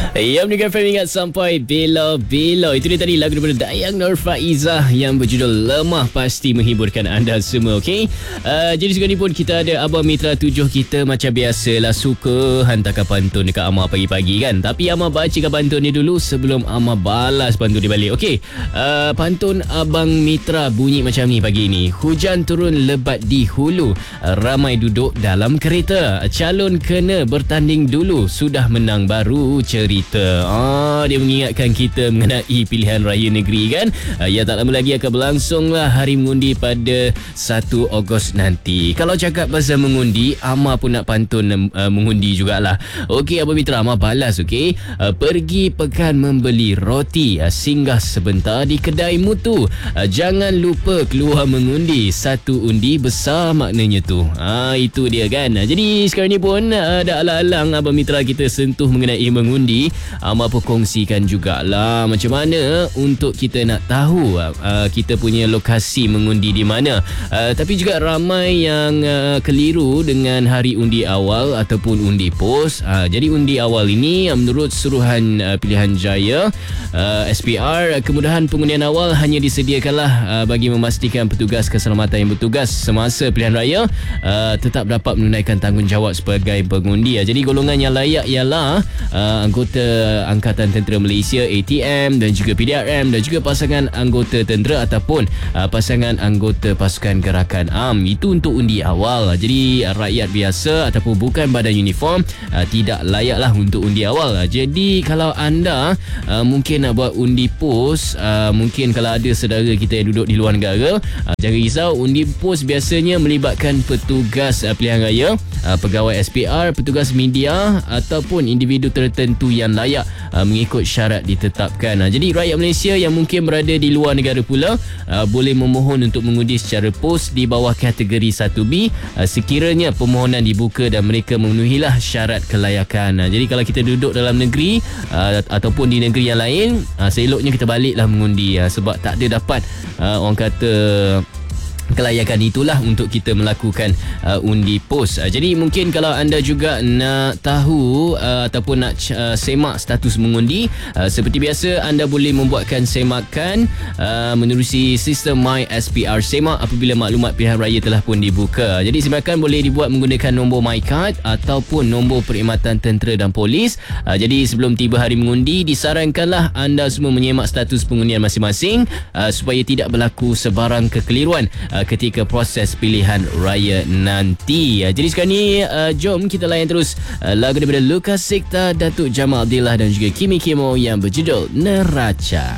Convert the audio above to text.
Ya, mendengar FM ingat sampai bila-bila. Itu dia tadi lagu daripada Dayang Nur Faizah yang berjudul Lemah, pasti menghiburkan anda semua, okey? Jadi sekarang ni pun kita ada Abang Mitra 7 kita macam biasalah suka hantarkan pantun dekat Amar pagi-pagi kan. Tapi Amar bacakan pantun ni dulu sebelum Amar balas pantun dia balik, okey? Pantun Abang Mitra bunyi macam ni pagi ni. Hujan turun lebat di hulu, ramai duduk dalam kereta. Calon kena bertanding dulu, sudah menang baru cerita. Dia mengingatkan kita mengenai pilihan raya negeri kan. Ya, tak lama lagi akan berlangsunglah hari mengundi pada 1 Ogos nanti. Kalau cakap pasal mengundi, Amar pun nak pantun mengundi jugalah. Okey Abang Mitra, Amar balas, okey. Pergi pekan membeli roti, singgah sebentar di kedai mutu. Jangan lupa keluar mengundi, satu undi besar maknanya tu. Itu dia kan. Jadi sekarang ni pun ada alang-alang Abang Mitra kita sentuh mengenai mengundi. Amar pun kongsikan jugalah macam mana untuk kita nak tahu kita punya lokasi mengundi di mana. Tapi juga ramai yang keliru dengan hari undi awal ataupun undi pos. Jadi undi awal ini menurut Suruhan Pilihan Jaya SPR, kemudahan pengundian awal hanya disediakanlah bagi memastikan petugas keselamatan yang bertugas semasa pilihan raya tetap dapat menunaikan tanggungjawab sebagai pengundi. Jadi golongan yang layak ialah anggota Angkatan Tentera Malaysia ATM dan juga PDRM dan juga pasangan anggota tentera ataupun pasangan anggota pasukan gerakan AM. Itu untuk undi awal. Jadi rakyat biasa ataupun bukan badan uniform tidak layaklah untuk undi awal. Jadi kalau anda mungkin nak buat undi pos, mungkin kalau ada saudara kita yang duduk di luar negara, jangan risau. Undi pos biasanya melibatkan petugas pilihan raya, pegawai SPR, petugas media ataupun individu tertentu yang layak mengikut syarat ditetapkan. Jadi rakyat Malaysia yang mungkin berada di luar negara pula boleh memohon untuk mengundi secara pos di bawah kategori 1B sekiranya permohonan dibuka dan mereka memenuhilah syarat kelayakan. Jadi kalau kita duduk dalam negeri ataupun di negeri yang lain, seeloknya kita baliklah mengundi sebab tak ada dapat orang kata kelayakan itulah untuk kita melakukan undi pos. Jadi mungkin kalau anda juga nak tahu ataupun nak semak status mengundi, seperti biasa anda boleh membuatkan semakan menerusi sistem My SPR Semak apabila maklumat pilihan raya telah pun dibuka. Jadi semakan boleh dibuat menggunakan nombor MyCard ataupun nombor perkhidmatan tentera dan polis. Jadi sebelum tiba hari mengundi, disarankanlah anda semua menyemak status pengundian masing-masing supaya tidak berlaku sebarang kekeliruan ketika proses pilihan raya nanti. Jadi sekarang ni jom kita layan terus lagu daripada Lukas Sikta, Datuk Jamal Abdillah dan juga Kimi Kimo yang berjudul Neraca.